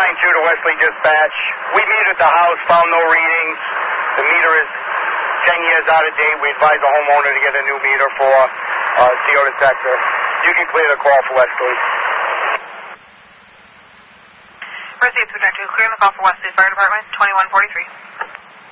to Wesley Dispatch. We metered the house, found no readings. The meter is 10 years out of date. We advise the homeowner to get a new meter for CO detector. You can clear the call for Wesley. Proceed to clearing the call for Wesley Fire Department, 2143.